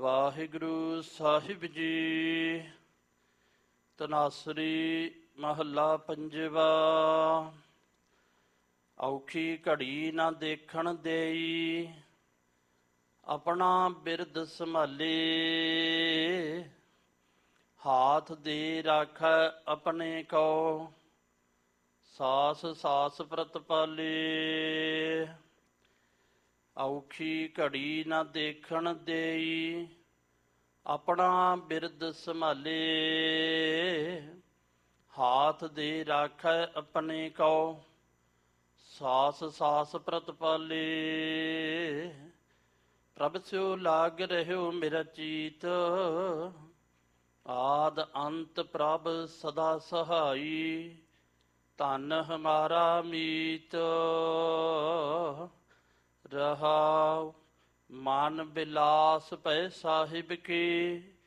ਵਾਹਿਗੁਰੂ ਸਾਹਿਬ ਜੀ। ਤਨਾਸਰੀ ਮਹੱਲਾ ਪੰਜਵਾ। ਔਖੀ ਘੜੀ ਨਾ ਦੇਖਣ ਦੇਈ, ਆਪਣਾ ਬਿਰਦ ਸੰਭਾਲੇ। ਹਾਥ ਦੇ ਰਾਖੈ ਆਪਣੇ ਕੋ, ਸਾਸ ਸਾਸ ਪ੍ਰਤਪਾਲੇ। ਔਖੀ ਘੜੀ ਨਾ ਦੇਖਣ ਦੇਈ, ਆਪਣਾ ਬਿਰਦ ਸੰਭਾਲੇ। ਹਾਥ ਦੇ ਰਾਖੈ ਆਪਣੇ ਕੋ, ਸਾਸ ਸਾਸ ਪ੍ਰਤਪਾਲੇ। ਪ੍ਰਭ ਸਿਉ ਲਾਗ ਰਹਿਓ ਮੇਰਾ ਚੀਤ, ਆਦ ਅੰਤ ਪ੍ਰਭ ਸਦਾ ਸਹਾਈ। ਧਨ ਹਮਾਰਾ ਮੀਤ ਰਹਾਉ, ਮਨ ਬਿਲਾਸ ਪੈ ਸਾਹਿਬ ਕੇ,